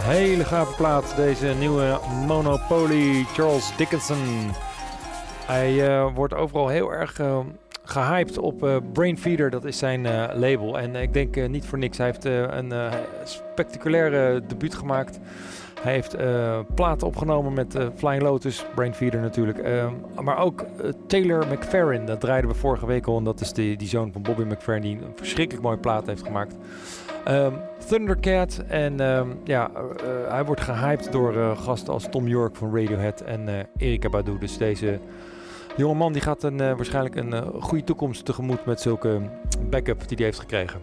Hele gave plaat, deze nieuwe Monopoly Charles Dickinson. Hij wordt overal heel erg gehyped op Brainfeeder, dat is zijn label. En ik denk niet voor niks, hij heeft een spectaculaire debuut gemaakt. Hij heeft platen opgenomen met Flying Lotus, Brainfeeder natuurlijk. Maar ook Taylor McFerrin, dat draaiden we vorige week al. En dat is die zoon van Bobby McFerrin die een verschrikkelijk mooie plaat heeft gemaakt. Thundercat en hij wordt gehyped door gasten als Tom York van Radiohead en Erykah Badu. Dus deze jongeman die gaat waarschijnlijk een goede toekomst tegemoet met zulke backup die hij heeft gekregen.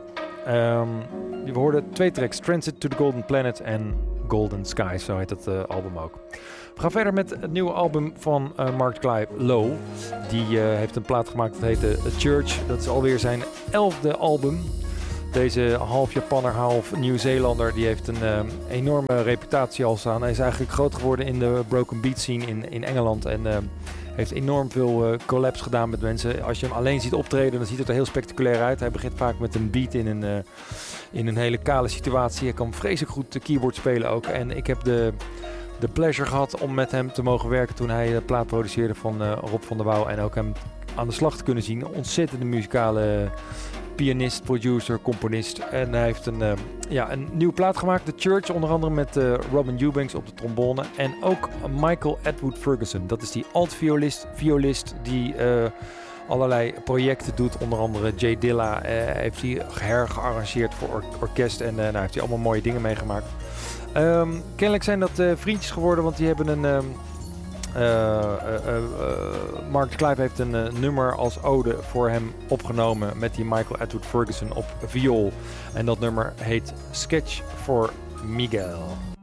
We hoorden 2 tracks, Transit to the Golden Planet en Golden Skies, zo heet het album ook. We gaan verder met het nieuwe album van Mark Clive Lowe. Die heeft een plaat gemaakt dat heet The Church. Dat is alweer zijn 11e album. Deze half Japanner, half Nieuw-Zeelander, die heeft een enorme reputatie al staan. Hij is eigenlijk groot geworden in de broken beat scene in Engeland en heeft enorm veel collabs gedaan met mensen. Als je hem alleen ziet optreden, dan ziet het er heel spectaculair uit. Hij begint vaak met een beat in een hele kale situatie. Hij kan vreselijk goed de keyboard spelen ook. En ik heb de pleasure gehad om met hem te mogen werken toen hij de plaat produceerde van Rob van der Wouw. En ook hem aan de slag te kunnen zien. Een ontzettende muzikale pianist, producer, componist. En hij heeft een nieuwe plaat gemaakt, The Church, onder andere met Robin Eubanks op de trombone. En ook Michael Atwood Ferguson. Dat is die alt-violist die allerlei projecten doet. Onder andere Jay Dilla heeft hij hergearrangeerd voor orkest. En daar heeft hij allemaal mooie dingen meegemaakt. Kennelijk zijn dat vriendjes geworden, want die hebben een... Mark Clive heeft een nummer als ode voor hem opgenomen met die Michael Atwood Ferguson op viool. En dat nummer heet Sketch for Miguel.